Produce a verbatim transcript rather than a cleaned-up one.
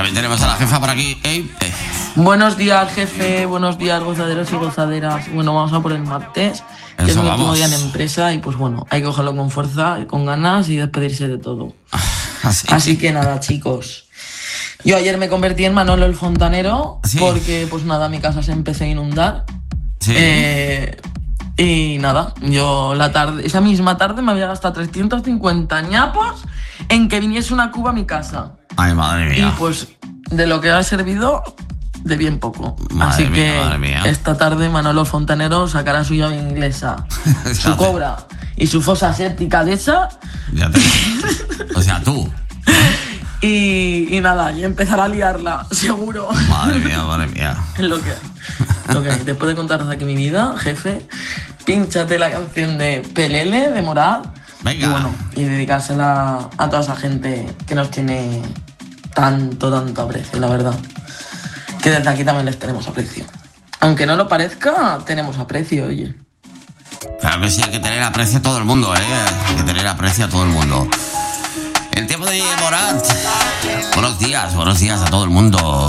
también tenemos a la jefa por aquí. Ey, eh. Buenos días, jefe. Buenos días, gozaderos y gozaderas. Bueno, vamos a por el martes, que Eso, es mi último vamos. día en empresa y pues bueno, hay que cogerlo con fuerza y con ganas y despedirse de todo. Así, Así que nada, chicos. Yo ayer me convertí en Manolo el fontanero, ¿sí? Porque pues nada, mi casa se empezó a inundar. Sí. Eh, y nada, yo la tarde, esa misma tarde me había gastado trescientos cincuenta ñapos en que viniese una cuba a mi casa. Ay, madre mía. Y pues de lo que ha servido, de bien poco. Madre Así mía, que madre mía. esta tarde Manolo fontanero sacará su llave inglesa, su cobra y su fosa séptica de esa. Ya te... O sea, tú. Y, y nada, y empezará a liarla, seguro. Madre mía, madre mía. Es lo que hay. Lo que hay. Después de contaros aquí mi vida, jefe, pínchate la canción de Pelele, de Morad. Venga. Y bueno, y dedicársela a toda esa gente que nos tiene tanto, tanto aprecio, la verdad. Que desde aquí también les tenemos aprecio. Aunque no lo parezca, tenemos aprecio, oye. Claro que sí, hay que tener aprecio a todo el mundo, ¿eh? Hay que tener aprecio a todo el mundo. El tiempo de Morad. Buenos días, buenos días a todo el mundo.